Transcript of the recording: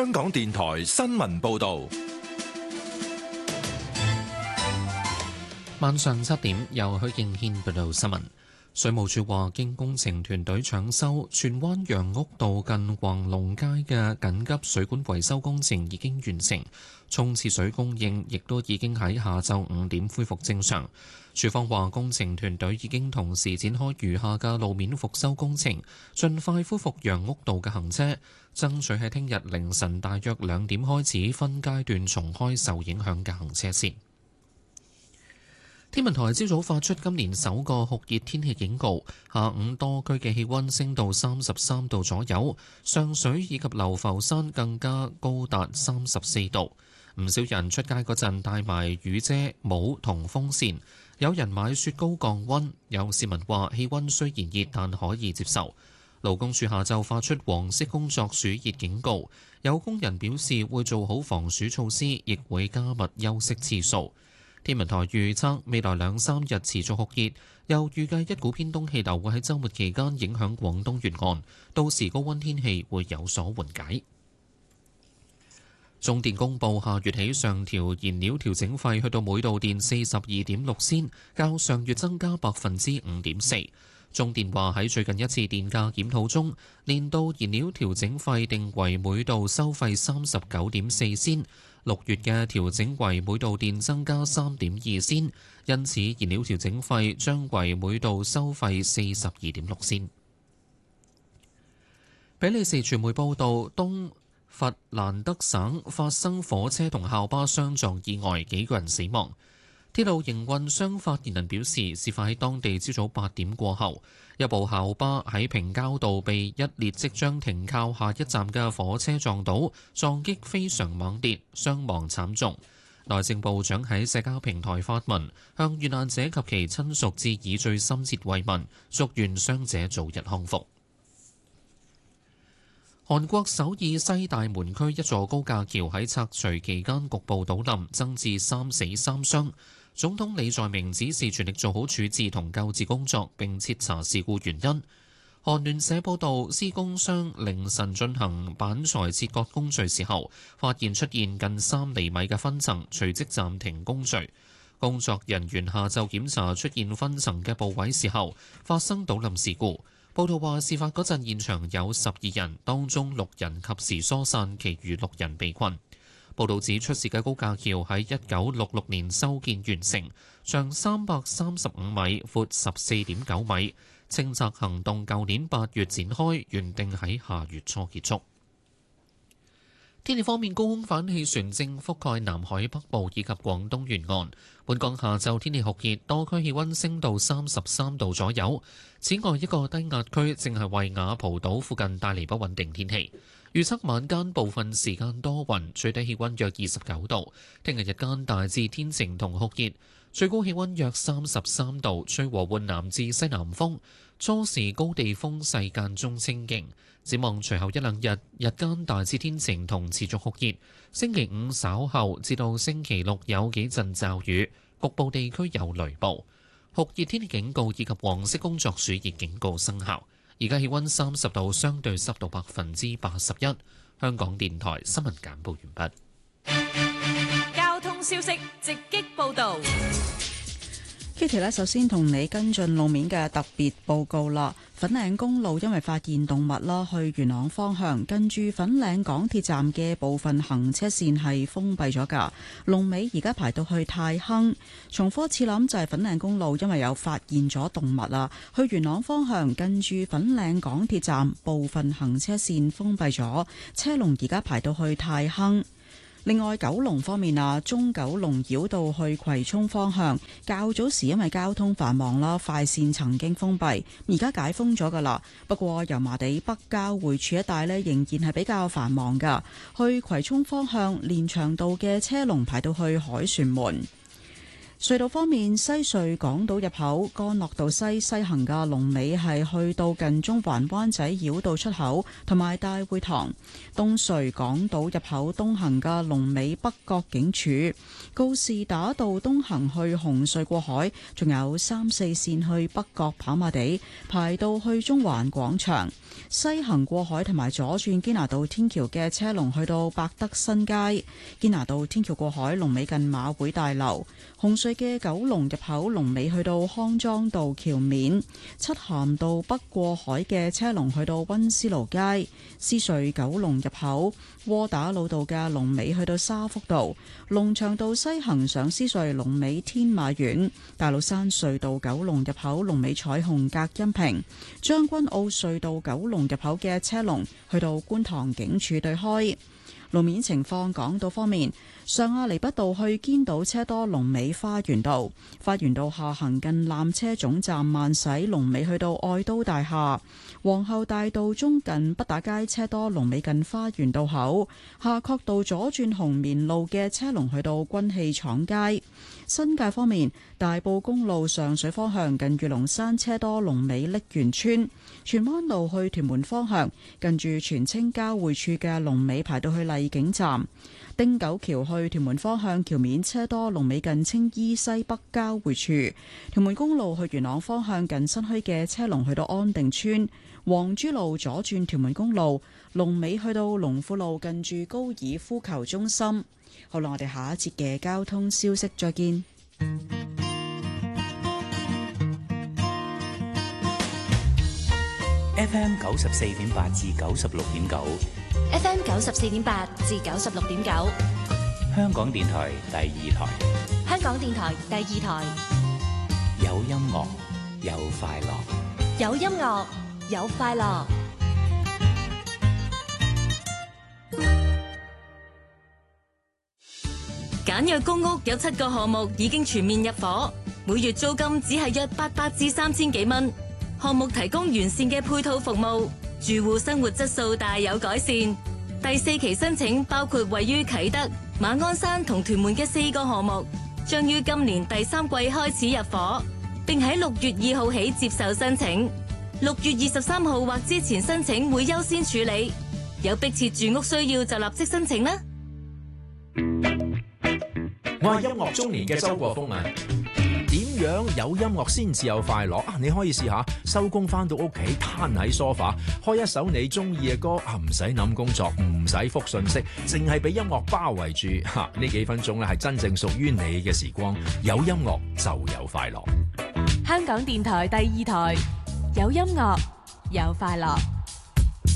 香港電台新聞報道。 晚上7點，由許敬軒報道新聞。水務署話，經工程團隊搶修，荃灣楊屋道近橫龍街嘅緊急水管維修工程已經完成，沖廁水供應亦都已經喺下晝5點恢復正常。署方話，工程團隊已經同時展開餘下嘅路面復修工程，盡快恢復楊屋道嘅行車，爭取喺聽日凌晨大約2點開始分階段重開受影響嘅行車線。天文台朝早發出今年首個酷熱天氣警告，下午多區嘅氣溫升到33度左右，上水以及流浮山更加高達34度。唔少人出街嗰陣帶埋雨遮、帽同風扇，有人買雪糕降溫。有市民話氣溫雖然熱，但可以接受。勞工處下晝發出黃色工作暑熱警告，有工人表示會做好防暑措施，亦會加密休息次數。天文台預測未來2-3日持續酷熱，又預計一股偏東氣流會喺週末期間影響廣東沿岸，到時高溫天氣會有所緩解。中電公佈下月起上調燃料調整費，去到每度電42.6仙，較上月增加5.4%。中電話喺最近一次電價檢討中，年度燃料調整費定為每度收費39.4仙。6月嘅調整為每度電增加3.2仙，因此燃料調整費將為每度收費42.6仙。比利時傳媒報道，東弗蘭德省發生火車同校巴相撞意外，幾個人死亡。鐵路營運商發言人表示，事發喺當地朝早8點過後，一部校巴喺平交道被一列即將停靠下一站嘅火車撞倒，撞擊非常猛烈，傷亡慘重。內政部長喺社交平台發文，向遇難者及其親屬致以最深切慰問，祝願傷者早日康復。韓國首爾西大門區一座高架橋喺拆除期間局部倒冧，增至3死3傷。總統李在明指示全力做好處置同救治工作，並徹查事故原因。韓聯社報道，施工商凌晨進行板材切割工序時候，發現出現近3厘米嘅分層，隨即暫停工序。工作人員下晝檢查出現分層嘅部位時候，發生倒冧事故。報道話，事發嗰陣現場有12人，當中6人及時疏散，其餘6人被困。報道指出事嘅高架橋喺1966年修建完成，長335米，闊14.9米。清拆行動舊年8月展開，原定喺下月初結束。天氣方面，高空反氣旋正覆蓋南海北部以及廣東沿岸。本港下晝天氣酷熱，多區氣溫升到33度左右。此外，一個低壓區正係為雅蒲島附近帶嚟不穩定天氣。預測晚間部分時間多雲，最低氣溫約29度。聽日日間大致天晴同酷熱，最高氣溫約33度，吹和緩南至西南風。初時高地風勢間中清勁。展望隨後1-2日，日間大致天晴同持續酷熱。星期五稍後至到星期六有幾陣驟雨，局部地區有雷暴。酷熱天氣警告以及黃色工作暑熱警告生效。而家氣溫30度，相對濕度81%。香港電台新聞簡報完畢。交通消息直擊報道。 Kitty 咧，首先同你跟進路面嘅特別報告啦。粉嶺公路因為發現動物啦，去元朗方向近住粉嶺港鐵站嘅部分行車線係封閉咗㗎。龍尾而家排到去太坑。重複次諗就係粉嶺公路因為有發現咗動物啊，去元朗方向近住粉嶺港鐵站部分行車線封閉咗，車龍而家排到去太坑。另外，九龍方面啊，中九龍繞道去葵涌方向，較早時因為交通繁忙啦，快線曾經封閉，而家解封咗噶啦。不過油麻地北交匯處一帶呢，仍然係比較繁忙噶。去葵涌方向連翔道嘅車龍排到去凱旋門。 隧道方面，西隧港島入口干諾道西行嘅龍尾係去到近中環灣仔繞道出口同埋大會堂；東隧港島入口東行嘅龍尾北角警署；告士打道東行去紅隧過海，仲有3、4線去北角跑馬地排到去中環廣場；西行過海同埋左轉堅拿道天橋嘅車龍去到百德新街；堅拿道天橋過海龍尾近馬會大樓；紅隧嘅九龍入口龍尾去到康莊道橋面；漆咸道北過海嘅車龍去到溫思勞街；獅隧九龍入口窩打老道嘅龍尾去到沙福道；龍翔道西行上獅隧龍尾天馬苑；大老山隧道九龍入口龍尾彩虹隔音屏；將軍澳隧道九龍入口嘅車龍去到觀塘警署對開。路面情況，港島方面，上亞厘畢道去堅道車多，龍尾花園道；花園道下行近纜車總站慢駛，龍尾去到愛都大廈；皇后大道中近畢打街車多，龍尾近花園道口；夏慤道左轉紅棉路嘅車龍去到軍器廠街。新界方面，大埔公路上水方向近住龍山車多，龍尾瀝源村；荃灣路去屯門方向近住荃青交匯處嘅龍尾排到去荔景站；汀九橋去屯門方向橋面車多，龍尾近青衣西北交匯處；屯門公路去元朗方向近新墟嘅車龍去到安定村；黃珠路左轉屯門公路龍尾去到龍富路近住高爾夫球中心。好啦，我哋下一節嘅交通消息再見。 FM 94.8至96.9 FM 94.8至96.9， 香港電台第二台。 香港電台第二台， 有音樂，有快樂， 有音樂，有快樂。 簡約公屋有7個項目已經全面入伙，每月租金只係約800至3000幾蚊。項目提供完善嘅配套服務，住戶生活質素大有改善。第4期申請包括位於啟德、馬鞍山同屯門嘅4個項目，將於今年第3季開始入伙，並喺6月2號起接受申請。6月23號或之前申請會優先處理，有迫切住屋需要就立即申請啦。 我係音樂中年嘅周國峰啊！點樣有音樂先至有快樂啊？你可以試下收工翻到屋企攤喺梳化，開一首你中意嘅歌啊，唔使諗工作，唔使覆信息，淨係俾音樂包圍住嚇。呢幾分鐘咧係真正屬於你嘅時光。有音樂就有快樂。 香港電台第二台，有音樂，有快樂。